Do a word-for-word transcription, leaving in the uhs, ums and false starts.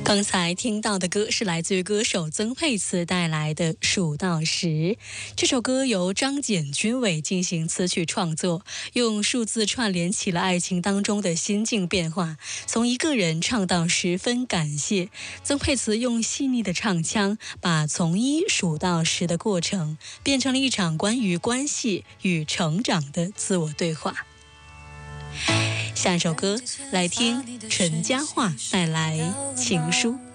刚才听到的歌是来自于歌手曾沛慈带来的《数到十》。这首歌由张简君伟进行词曲创作，用数字串联起了爱情当中的心境变化，从一个人唱到十分感谢。曾沛慈用细腻的唱腔，把从一数到十的过程变成了一场关于关系与成长的自我对话。下一首歌来听陈嘉桦带来《情书》。